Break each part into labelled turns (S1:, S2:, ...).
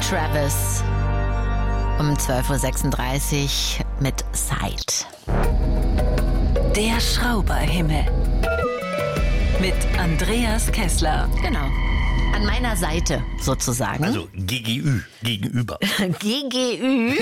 S1: Travis um 12.36 Uhr mit Sight.
S2: Der Schrauberhimmel mit Andreas Kessler.
S1: Genau. An meiner Seite sozusagen.
S3: Also gegenüber.
S1: GGÜ.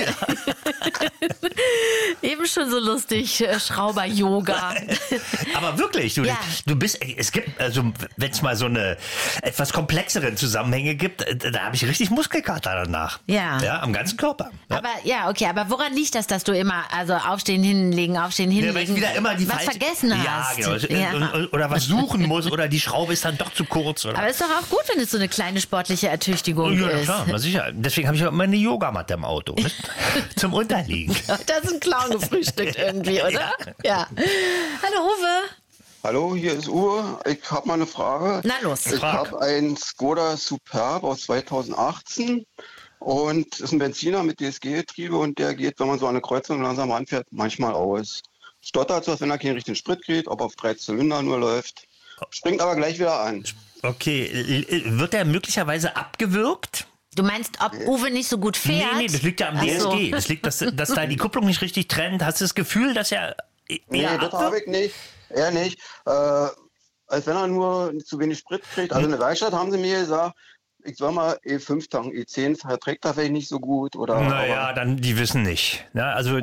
S1: Eben schon so lustig, Schrauber-Yoga.
S3: Aber wirklich, du bist, es gibt, also wenn es mal so eine etwas komplexeren Zusammenhänge gibt, da habe ich richtig Muskelkater danach.
S1: Ja.
S3: Ja, am ganzen Körper. Ja.
S1: Aber woran liegt das, dass du immer, also aufstehen, hinlegen,
S3: Ja, weil ich wieder immer die
S1: was
S3: falsche,
S1: vergessen
S3: ja,
S1: hast.
S3: genau.
S1: Ja.
S3: Oder was suchen muss oder die Schraube ist dann doch zu kurz. Oder?
S1: Aber ist doch auch gut, wenn es so eine kleine sportliche Ertüchtigung
S3: Ja,
S1: ist.
S3: klar, na sicher. Deswegen habe ich auch immer eine Yogamatte im Auto. Ne? Zum Unterliegen.
S1: Da ist ein Clown gefrühstückt irgendwie, oder? Ja. Hallo Uwe.
S4: Hallo, hier ist Uwe. Ich habe mal eine Frage.
S1: Na los.
S4: Ich habe einen Skoda Superb aus 2018 und ist ein Benziner mit DSG-Getriebe und der geht, wenn man so an eine Kreuzung langsam anfährt, manchmal aus. Stottert so, als wenn er keinen richtigen Sprit kriegt, ob auf 3 Zylinder nur läuft. Springt aber gleich wieder an.
S3: Okay, wird der möglicherweise abgewürgt?
S1: Du meinst, ob Uwe nicht so gut fährt?
S3: Nee, das liegt ja am DSG.
S1: So.
S3: Das liegt, dass da die Kupplung nicht richtig trennt. Hast du das Gefühl, dass er
S4: Nee, das habe ich nicht. Er nicht. Als wenn er nur zu wenig Sprit kriegt. Also in der Werkstatt haben sie mir gesagt, ich soll mal E5 tanken, E10 verträgt er vielleicht nicht so gut. Oder,
S3: naja, dann, die wissen nicht. Ja, also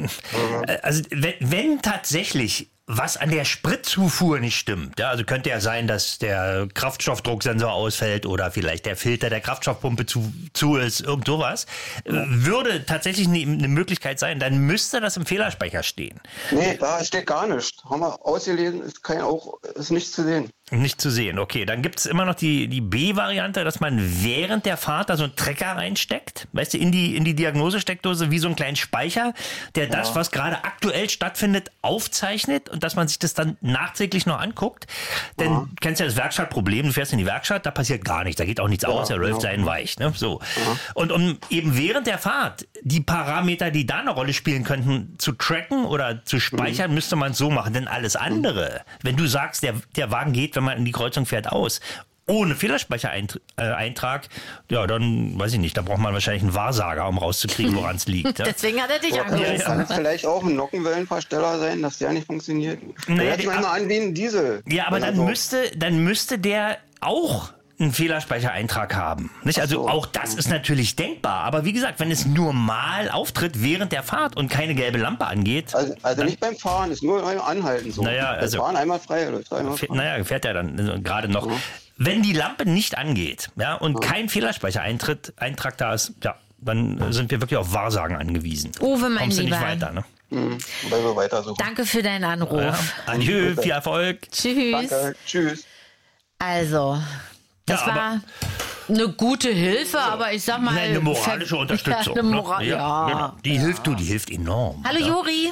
S3: wenn tatsächlich was an der Spritzufuhr nicht stimmt, ja, also könnte ja sein, dass der Kraftstoffdrucksensor ausfällt oder vielleicht der Filter der Kraftstoffpumpe zu ist, irgend sowas, würde tatsächlich eine Möglichkeit sein, dann müsste das im Fehlerspeicher stehen.
S4: Nee, da steht gar nichts. Haben wir ausgelesen, ist nichts zu sehen.
S3: Nicht zu sehen, okay. Dann gibt es immer noch die B-Variante, dass man während der Fahrt da so einen Trecker reinsteckt, weißt du, in die Diagnosesteckdose wie so einen kleinen Speicher, der das, was gerade aktuell stattfindet, aufzeichnet und dass man sich das dann nachträglich noch anguckt. Denn kennst ja das Werkstattproblem, du fährst in die Werkstatt, da passiert gar nichts, da geht auch nichts aus, der läuft seinen weich. Ne? So. Und um eben während der Fahrt die Parameter, die da eine Rolle spielen könnten, zu tracken oder zu speichern, müsste man es so machen. Denn alles andere, wenn du sagst, der Wagen geht, wenn man in die Kreuzung fährt, aus, ohne Fehlerspeichereintrag, ja, dann weiß ich nicht, da braucht man wahrscheinlich einen Wahrsager, um rauszukriegen, woran es liegt. Ja?
S1: Deswegen hat er dich angerufen.
S4: Kann es vielleicht auch ein Nockenwellenversteller sein, dass der nicht funktioniert? Der hört sich manchmal an wie ein Diesel.
S3: Ja, aber dann müsste der auch einen Fehlerspeichereintrag haben. Nicht? Also auch das ist natürlich denkbar. Aber wie gesagt, wenn es nur mal auftritt während der Fahrt und keine gelbe Lampe angeht.
S4: Also nicht beim Fahren, ist nur beim Anhalten so.
S3: Naja, also
S4: Fahren einmal frei, läuft einmal frei.
S3: Naja, fährt er dann gerade noch. Wenn die Lampe nicht angeht, ja, und kein Fehlerspeichereintrag da ist, ja, dann sind wir wirklich auf Wahrsagen angewiesen.
S1: Uwe, mein
S3: Kommst du
S1: Lieber.
S3: nicht weiter, ne?
S4: Weil wir weitersuchen.
S1: Danke für deinen Anruf.
S3: Ja. Adieu, viel Erfolg.
S1: Tschüss.
S4: Danke, tschüss.
S1: Also, das
S3: Ja, aber-
S1: war eine gute Hilfe, aber ich sag mal...
S3: Eine moralische Unterstützung.
S1: Ja, eine
S3: ne?
S1: Moral, ja.
S3: Genau. Die hilft enorm.
S1: Hallo
S3: ja.
S1: Juri.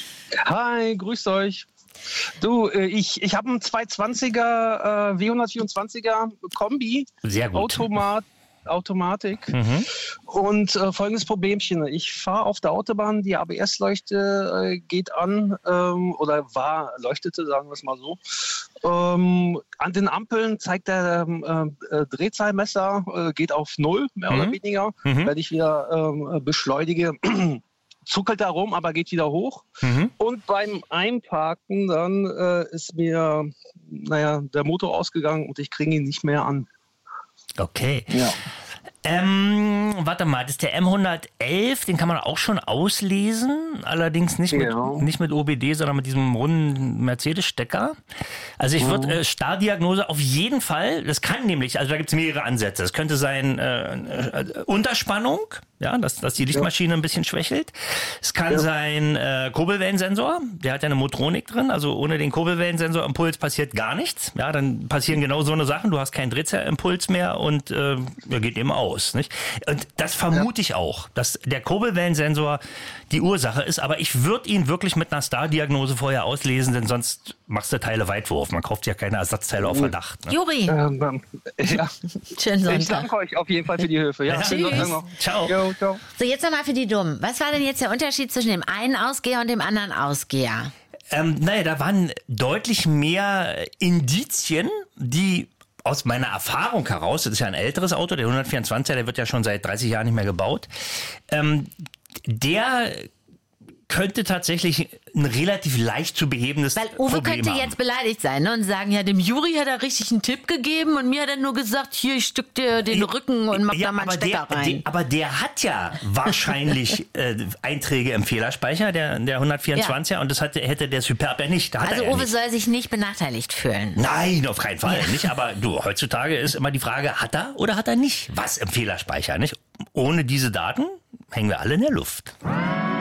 S5: Hi, grüßt euch. Du, ich habe einen 220er W124er Kombi.
S3: Sehr gut.
S5: Automatik. Und folgendes Problemchen. Ich fahre auf der Autobahn, die ABS-Leuchte geht an leuchtete, sagen wir es mal so. An den Ampeln zeigt der Drehzahlmesser, geht auf 0, mehr oder weniger. Wenn ich wieder beschleunige, zuckelt er rum, aber geht wieder hoch. Und beim Einparken dann ist mir der Motor ausgegangen und ich kriege ihn nicht mehr an.
S3: Okay.
S5: Ja.
S3: Warte mal, das ist der M111, den kann man auch schon auslesen, allerdings nicht mit OBD, sondern mit diesem runden Mercedes-Stecker. Also ich würde Starrdiagnose auf jeden Fall, das kann nämlich, also da gibt es mehrere Ansätze. Es könnte sein Unterspannung, ja, dass die Lichtmaschine ein bisschen schwächelt. Es kann sein Kurbelwellensensor, der hat ja eine Motronik drin, also ohne den Kurbelwellensensor-Impuls passiert gar nichts. Ja, dann passieren genau so eine Sachen, du hast keinen Drehzahlimpuls mehr und er geht eben aus. Nicht? Und das vermute ich auch, dass der Kurbelwellensensor die Ursache ist, aber ich würde ihn wirklich mit einer Star-Diagnose vorher auslesen, denn sonst machst du Teile Weitwurf. Man kauft ja keine Ersatzteile auf Verdacht. Ne?
S1: Juri.
S5: Ja.
S1: Schönen Sonntag.
S5: Ich danke euch auf jeden Fall für die Hilfe. Ja.
S1: Tschüss.
S3: Ciao.
S5: Jo, ciao.
S1: So, jetzt nochmal für die Dummen. Was war denn jetzt der Unterschied zwischen dem einen Ausgeher und dem anderen Ausgeher?
S3: Da waren deutlich mehr Indizien, die aus meiner Erfahrung heraus, das ist ja ein älteres Auto, der 124er, der wird ja schon seit 30 Jahren nicht mehr gebaut, der könnte tatsächlich ein relativ leicht zu behebendes
S1: Weil Uwe
S3: Problem
S1: könnte
S3: haben.
S1: jetzt beleidigt sein, ne, und sagen, ja, dem Juri hat er richtig einen Tipp gegeben und mir hat er nur gesagt, hier, ich stück dir den Rücken und mach da mal einen Stecker rein.
S3: Aber der hat ja wahrscheinlich Einträge im Fehlerspeicher, der 124er, und das hätte der Superb ja nicht.
S1: Also Uwe soll sich nicht benachteiligt fühlen.
S3: Nein, auf keinen Fall nicht. Aber du, heutzutage ist immer die Frage, hat er oder hat er nicht was im Fehlerspeicher, nicht? Ohne diese Daten hängen wir alle in der Luft.